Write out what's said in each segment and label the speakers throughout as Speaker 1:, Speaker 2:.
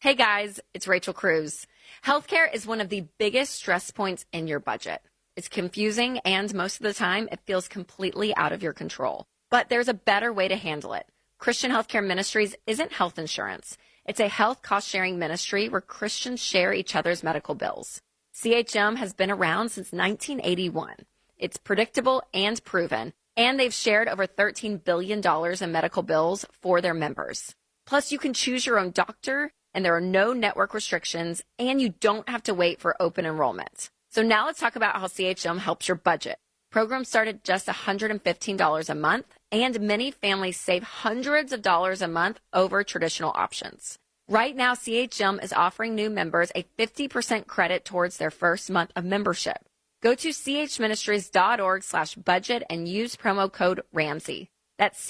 Speaker 1: Hey guys, it's Rachel Cruz. Healthcare is one of the biggest stress points in your budget. It's confusing and most of the time it feels completely out of your control. But there's a better way to handle it. Christian Healthcare Ministries isn't health insurance. It's a health cost-sharing ministry where Christians share each other's medical bills. CHM has been around since 1981. It's predictable and proven, and they've shared over $13 billion in medical bills for their members. Plus, you can choose your own doctor, and there are no network restrictions, and you don't have to wait for open enrollment. So now let's talk about how CHM helps your budget. Programs start at just $115 a month, and many families save hundreds of dollars a month over traditional options. Right now, CHM is offering new members a 50% credit towards their first month of membership. Go to chministries.org/budget and use promo code Ramsey. That's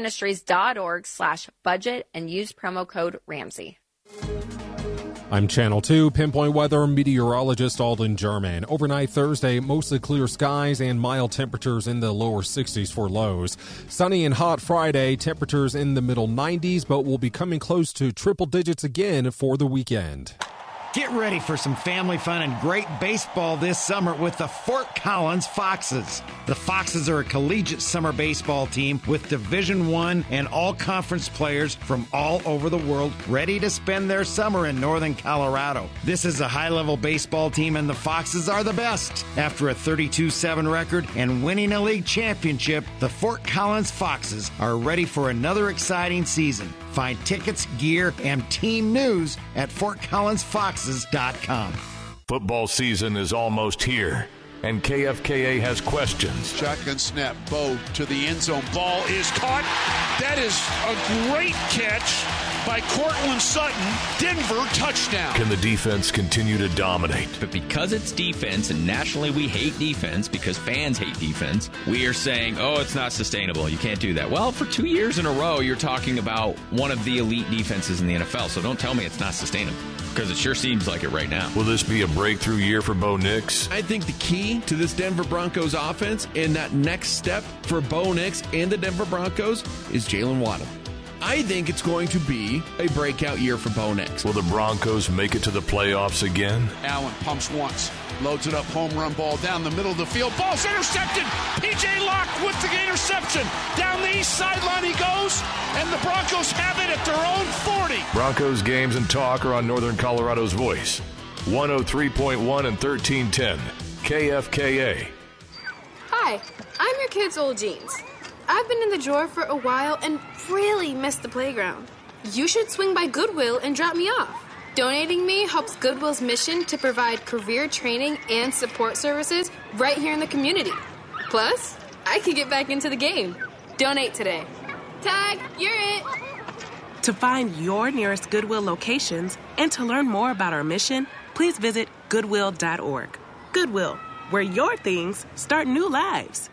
Speaker 1: chministries.org/budget and use promo code Ramsey.
Speaker 2: I'm Channel 2 Pinpoint Weather meteorologist Alden German. Overnight Thursday, mostly clear skies and mild temperatures in the lower 60s for lows. Sunny and hot Friday, temperatures in the middle 90s, but will be coming close to triple digits again for the weekend.
Speaker 3: Get ready for some family fun and great baseball this summer with the Fort Collins Foxes. The Foxes are a collegiate summer baseball team with Division I and all-conference players from all over the world ready to spend their summer in northern Colorado. This is a high-level baseball team, and the Foxes are the best. After a 32-7 record and winning a league championship, the Fort Collins Foxes are ready for another exciting season. Find tickets, gear, and team news at FortCollinsFoxes.com.
Speaker 4: Football season is almost here, and KFKA has questions.
Speaker 5: Shotgun snap, Bo to the end zone. Ball is caught. That is a great catch by Cortland Sutton. Denver touchdown.
Speaker 4: Can the defense continue to dominate?
Speaker 6: But because it's defense, and nationally we hate defense because fans hate defense, we are saying, oh, it's not sustainable. You can't do that. Well, for 2 years in a row, you're talking about one of the elite defenses in the NFL. So don't tell me it's not sustainable, because it sure seems like it right now.
Speaker 4: Will this be a breakthrough year for Bo Nix?
Speaker 7: I think the key to this Denver Broncos offense and that next step for Bo Nix and the Denver Broncos is Jalen Waddle. I think it's going to be a breakout year for Bo Nix.
Speaker 4: Will the Broncos make it to the playoffs again?
Speaker 5: Allen pumps once, loads it up, home run ball down the middle of the field. Ball's intercepted. P.J. Locke with the interception. Down the east sideline he goes, and the Broncos have it at their own 40.
Speaker 4: Broncos games and talk are on Northern Colorado's Voice. 103.1 and 1310. KFKA.
Speaker 8: Hi, I'm your kid's old jeans. I've been in the drawer for a while and really missed the playground. You should swing by Goodwill and drop me off. Donating me helps Goodwill's mission to provide career training and support services right here in the community. Plus, I can get back into the game. Donate today. Tag, you're it.
Speaker 9: To find your nearest Goodwill locations and to learn more about our mission, please visit Goodwill.org. Goodwill, where your things start new lives.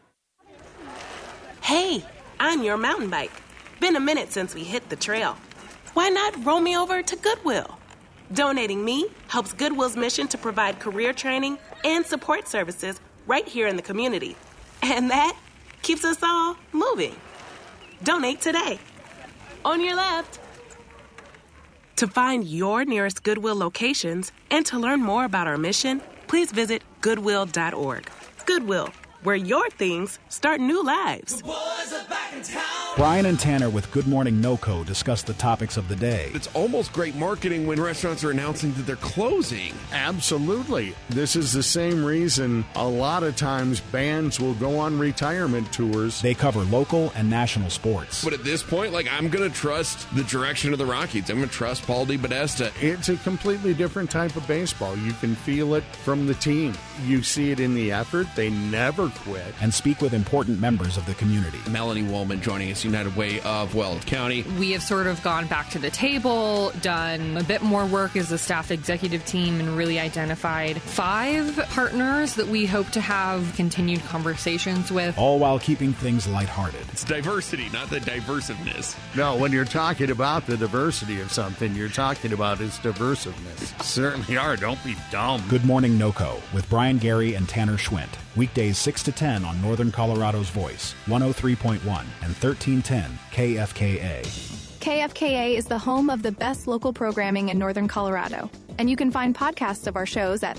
Speaker 9: Hey, I'm your mountain bike. Been a minute since we hit the trail. Why not roll me over to Goodwill? Donating me helps Goodwill's mission to provide career training and support services right here in the community. And that keeps us all moving. Donate today. On your left. To find your nearest Goodwill locations and to learn more about our mission, please visit Goodwill.org. Goodwill, where your things start new lives.
Speaker 10: Brian and Tanner with Good Morning NoCo discuss the topics of the day.
Speaker 7: It's almost great marketing when restaurants are announcing that they're closing.
Speaker 11: Absolutely. This is the same reason a lot of times bands will go on retirement tours.
Speaker 10: They cover local and national sports.
Speaker 7: But at this point, I'm going to trust the direction of the Rockies. I'm going to trust Paul DePodesta.
Speaker 11: It's a completely different type of baseball. You can feel it from the team. You see it in the effort. They never quit.
Speaker 10: And speak with important members of the community.
Speaker 7: Melanie Woolman joining us, United Way of Weld County.
Speaker 12: We have sort of gone back to the table, done a bit more work as a staff executive team, and really identified 5 partners that we hope to have continued conversations with.
Speaker 10: All while keeping things lighthearted.
Speaker 7: It's diversity, not the diversiveness.
Speaker 11: No, when you're talking about the diversity of something, you're talking about its diversiveness. Certainly are. Don't be dumb.
Speaker 10: Good Morning NoCo with Brian Gary and Tanner Schwint. Weekdays 6 to 10 on Northern Colorado's Voice, 103.1 and 1310 KFKA.
Speaker 13: KFKA is the home of the best local programming in Northern Colorado, and you can find podcasts of our shows at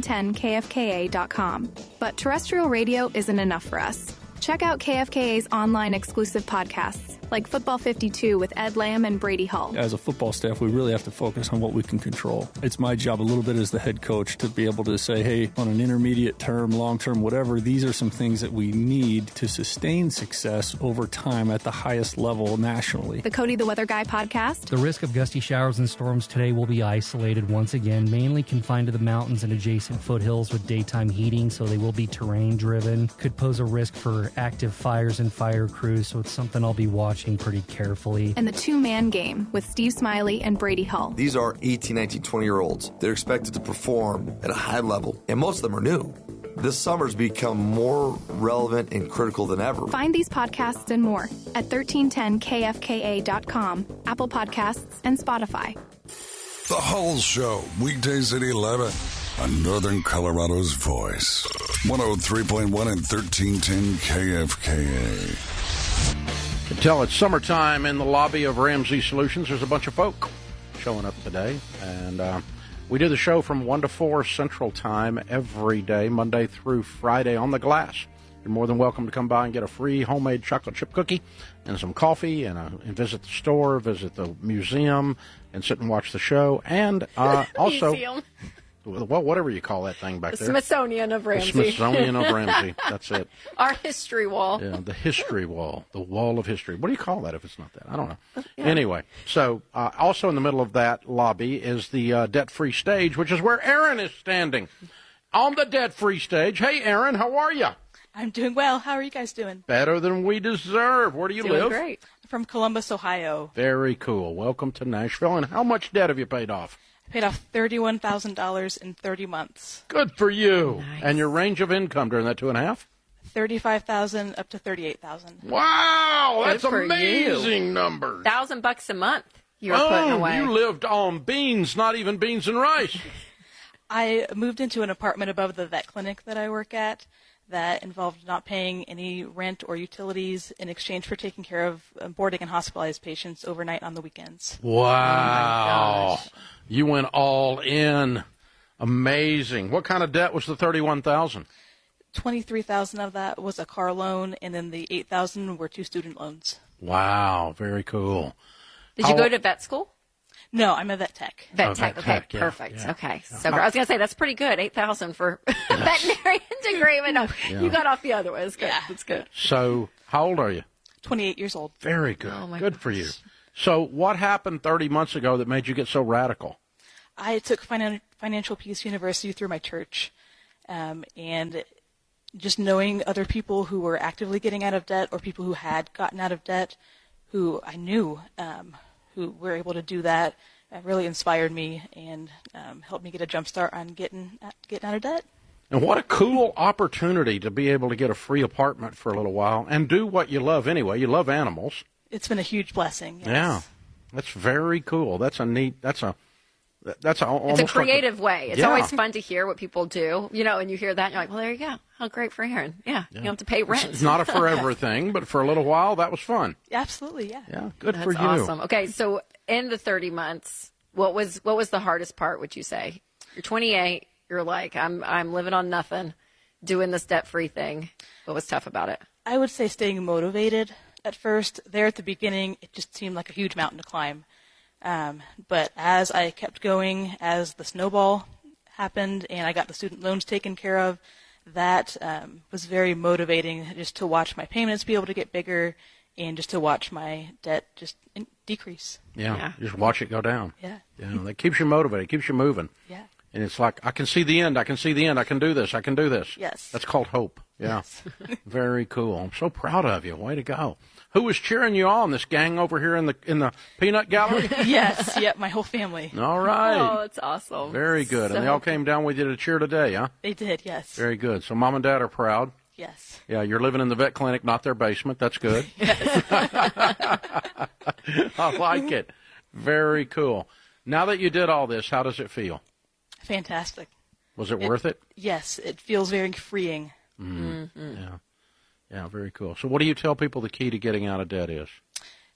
Speaker 13: 1310kfka.com. But terrestrial radio isn't enough for us. Check out KFKA's online exclusive podcasts, like Football 52 with Ed Lamb and Brady Hall.
Speaker 14: As a football staff, we really have to focus on what we can control. It's my job a little bit as the head coach to be able to say, hey, on an intermediate term, long term, whatever, these are some things that we need to sustain success over time at the highest level nationally.
Speaker 13: The Cody the Weather Guy podcast.
Speaker 15: The risk of gusty showers and storms today will be isolated once again, mainly confined to the mountains and adjacent foothills with daytime heating, so they will be terrain driven. Could pose a risk for active fires and fire crews, so it's something I'll be watching pretty carefully.
Speaker 13: And the two-man game with Steve Smiley and Brady Hull.
Speaker 16: These are 18, 19, 20-year-olds. They're expected to perform at a high level, and most of them are new. This summer's become more relevant and critical than ever.
Speaker 13: Find these podcasts and more at 1310kfka.com, Apple Podcasts, and Spotify.
Speaker 17: The Hull Show, weekdays at 11 on Northern Colorado's Voice. 103.1 and 1310 KFKA.
Speaker 18: You can tell it's summertime in the lobby of Ramsey Solutions. There's a bunch of folk showing up today. And we do the show from 1 to 4 Central Time every day, Monday through Friday on the glass. You're more than welcome to come by and get a free homemade chocolate chip cookie and some coffee and visit the store, visit the museum, and sit and watch the show. And also...
Speaker 1: Museum.
Speaker 18: Well, whatever you call that thing back
Speaker 1: The
Speaker 18: there.
Speaker 1: Smithsonian of Ramsey.
Speaker 18: The Smithsonian of Ramsey. That's it.
Speaker 1: Our history wall.
Speaker 18: Yeah, the history wall. The wall of history. What do you call that if it's not that? I don't know.
Speaker 1: Yeah.
Speaker 18: Anyway, so also in the middle of that lobby is the debt-free stage, which is where Aaron is standing on the debt-free stage. Hey, Aaron, how are you?
Speaker 19: I'm doing well. How are you guys doing?
Speaker 18: Better than we deserve. Where do you live?
Speaker 19: Great. I'm from Columbus, Ohio.
Speaker 18: Very cool. Welcome to Nashville. And how much debt have you paid off?
Speaker 19: I paid off $31,000 in 30 months.
Speaker 18: Good for you.
Speaker 19: Nice.
Speaker 18: And your range of income during that 2.5?
Speaker 19: $35,000 up to $38,000.
Speaker 18: Wow, that's
Speaker 1: Good for
Speaker 18: amazing
Speaker 1: you.
Speaker 18: numbers.
Speaker 1: $1,000 a month you were putting away.
Speaker 18: You lived on beans, not even beans and rice.
Speaker 19: I moved into an apartment above the vet clinic that I work at that involved not paying any rent or utilities in exchange for taking care of boarding and hospitalized patients overnight on the weekends.
Speaker 18: Wow. Oh, you went all in. Amazing. What kind of debt was the $31,000?
Speaker 19: $23,000 of that was a car loan, and then the $8,000 were 2 student loans.
Speaker 18: Wow, very cool.
Speaker 1: Did you go to vet school?
Speaker 19: No, I'm a vet tech.
Speaker 1: Vet tech, okay,
Speaker 18: yeah,
Speaker 1: perfect.
Speaker 18: yeah.
Speaker 1: Okay, so I was going to say that's pretty good, $8,000 for veterinarian degree, but no, you got off the other way. It's good. Yeah. That's good.
Speaker 18: So, how old are you?
Speaker 19: 28 years old.
Speaker 18: Very good.
Speaker 1: Oh, my
Speaker 18: good for you. So, what happened 30 months ago that made you get so radical?
Speaker 19: I took Financial Peace University through my church, and just knowing other people who were actively getting out of debt or people who had gotten out of debt, who I knew who were able to do that, really inspired me and helped me get a jump start on getting out of debt.
Speaker 18: And what a cool opportunity to be able to get a free apartment for a little while and do what you love anyway. You love animals.
Speaker 19: It's been a huge blessing. Yes.
Speaker 18: Yeah, that's very cool. That's a neat. That's almost
Speaker 1: it's a creative way. It's
Speaker 18: yeah.
Speaker 1: always fun to hear what people do, and you hear that and you're like, well, there you go. How great for Aaron. Yeah. You don't have to pay rent.
Speaker 18: It's not a forever thing, but for a little while, that was fun.
Speaker 19: Absolutely, yeah.
Speaker 18: Yeah, good
Speaker 1: That's
Speaker 18: for you.
Speaker 1: Awesome. Okay, so in the 30 months, what was the hardest part, would you say? You're 28, you're like, I'm living on nothing, doing this debt-free thing. What was tough about it?
Speaker 19: I would say staying motivated at first. There at the beginning, it just seemed like a huge mountain to climb. But as I kept going, as the snowball happened and I got the student loans taken care of, that was very motivating, just to watch my payments be able to get bigger and just to watch my debt just decrease.
Speaker 18: Yeah, just watch it go down.
Speaker 19: Yeah.
Speaker 18: That keeps you motivated, keeps you moving.
Speaker 19: Yeah.
Speaker 18: And it's like, I can see the end, I can see the end, I can do this, I can do this.
Speaker 19: Yes.
Speaker 18: That's called hope. Yeah.
Speaker 19: Yes.
Speaker 18: Very cool. I'm so proud of you. Way to go. Who was cheering you on? This gang over here in the peanut gallery?
Speaker 19: Yes. Yep. My whole family.
Speaker 18: All right.
Speaker 1: Oh, it's awesome.
Speaker 18: Very good. And they all came down with you to cheer today, huh?
Speaker 19: They did. Yes.
Speaker 18: Very good. So mom and dad are proud.
Speaker 19: Yes.
Speaker 18: Yeah. You're living in the vet clinic, not their basement. That's good.
Speaker 19: Yes.
Speaker 18: I like it. Very cool. Now that you did all this, how does it feel?
Speaker 19: Fantastic.
Speaker 18: Was it worth it?
Speaker 19: Yes. It feels very freeing.
Speaker 18: Mm-hmm. Yeah. Yeah, very cool. So what do you tell people the key to getting out of debt is?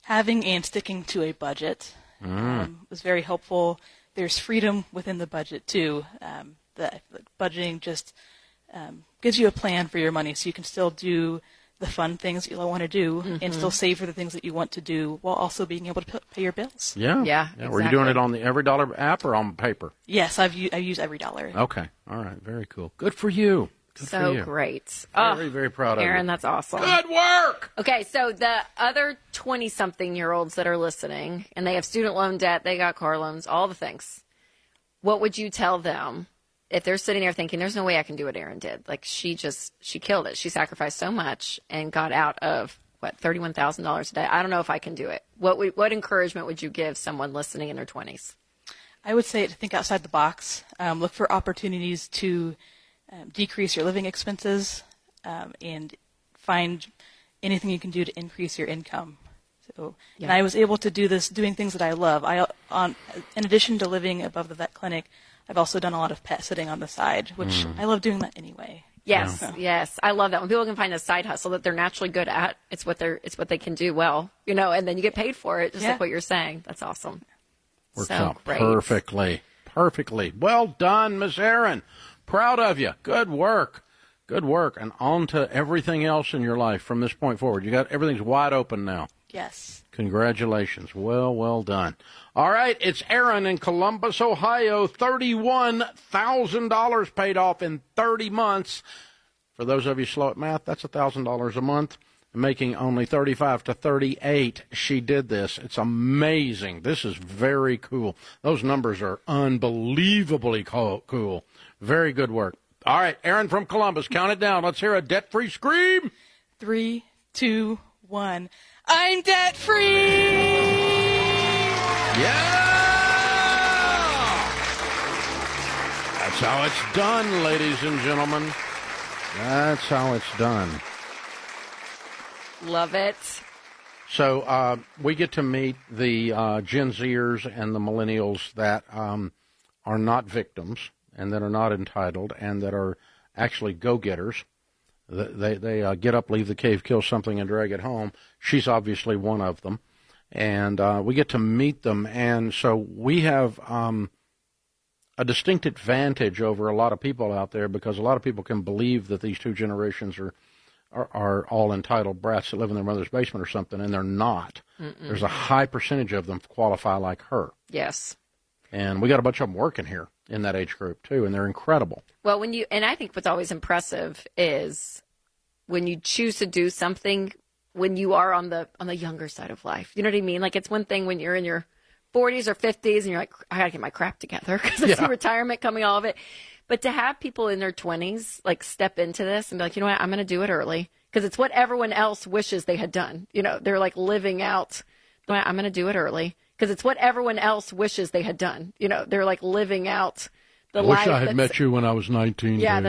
Speaker 19: having and sticking to a budget was very helpful. There's freedom within the budget, too. The budgeting just gives you a plan for your money, so you can still do the fun things you want to do and still save for the things that you want to do while also being able to pay your bills.
Speaker 18: Yeah.
Speaker 1: Exactly.
Speaker 18: Were you doing it on the EveryDollar app or on paper?
Speaker 19: Yes, I use EveryDollar.
Speaker 18: Okay. All right. Very cool. Good for you. Good for you.
Speaker 1: Great.
Speaker 18: Very, very proud of you.
Speaker 1: Aaron, that's awesome.
Speaker 18: Good work!
Speaker 1: Okay, so the other 20-something-year-olds that are listening, and they have student loan debt, they got car loans, all the things, what would you tell them if they're sitting there thinking, there's no way I can do what Aaron did? Like, she killed it. She sacrificed so much and got out of, $31,000 a day. I don't know if I can do it. What encouragement would you give someone listening in their 20s?
Speaker 19: I would say to think outside the box. Look for opportunities to decrease your living expenses and find anything you can do to increase your income. So, and I was able to do this doing things that I love. In addition to living above the vet clinic, I've also done a lot of pet sitting on the side, which I love doing that anyway.
Speaker 1: Yes, yes, I love that. When people can find a side hustle that they're naturally good at, it's what they can do well, and then you get paid for it, just like what you're saying. That's awesome.
Speaker 18: Works out perfectly. Well done, Miss Aaron. Proud of you. Good work. And on to everything else in your life from this point forward. Everything's wide open now.
Speaker 19: Yes.
Speaker 18: Congratulations. Well done. All right, it's Aaron in Columbus, Ohio. $31,000 paid off in 30 months. For those of you slow at math, that's $1,000 a month. Making only $35 to $38. She did this. It's amazing. This is very cool. Those numbers are unbelievably cool. Very good work. All right, Aaron from Columbus, count it down. Let's hear a debt-free scream.
Speaker 19: 3, 2, 1. I'm debt-free!
Speaker 18: Yeah! That's how it's done, ladies and gentlemen. That's how it's done.
Speaker 1: Love it.
Speaker 18: So we get to meet the Gen Zers and the millennials that are not victims and that are not entitled and that are actually go-getters. They get up, leave the cave, kill something, and drag it home. She's obviously one of them. And we get to meet them. And so we have a distinct advantage over a lot of people out there because a lot of people can believe that these two generations are all entitled brats that live in their mother's basement or something, and they're not. There's a high percentage of them qualify like her.
Speaker 1: Yes.
Speaker 18: And we got a bunch of them working here in that age group, too, and they're incredible.
Speaker 1: Well, and I think what's always impressive is when you choose to do something when you are on the younger side of life. You know what I mean? Like, it's one thing when you're in your 40s or 50s and you're like, I got to get my crap together because I see retirement coming, all of it. But to have people in their 20s, like, step into this and be like, you know what, I'm going to do it early because it's what everyone else wishes they had done. They're like living out, I'm going to do it early because it's what everyone else wishes they had done. They're like living out the life.
Speaker 11: I wish I had met you when I was 19.
Speaker 1: Yeah,